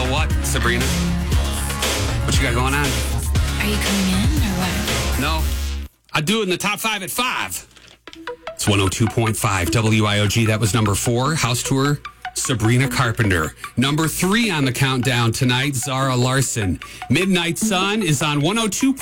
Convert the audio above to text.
So what, Sabrina? What you got going on? Are you coming in or what? No. I do it in the top 5 at 5. It's 102.5 WIOG. That was number 4. House Tour, Sabrina Carpenter. Number 3 on the countdown tonight, Zara Larson. Midnight Sun is on 102.5